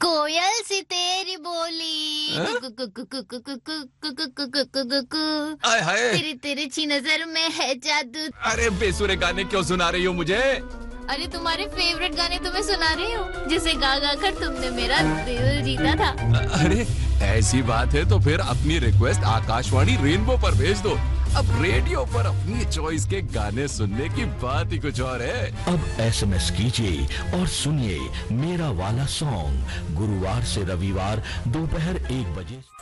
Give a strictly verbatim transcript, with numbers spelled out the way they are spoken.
कोयल सी तेरी बोली, आय हाय, तेरी तिरछी नजर में है जादू। अरे बेसुरे गाने क्यों सुना रही हो मुझे? अरे तुम्हारे फेवरेट गाने तुम्हें सुना रही हूँ, जिसे गा गा कर तुमने मेरा दिल जीता था। अरे ऐसी बात है तो फिर अपनी रिक्वेस्ट आकाशवाणी रेनबो पर भेज दो। अब रेडियो पर अपनी चॉइस के गाने सुनने की बात ही कुछ और है। अब एसएमएस कीजिए और सुनिए मेरा वाला सॉन्ग गुरुवार से रविवार दोपहर एक बजे।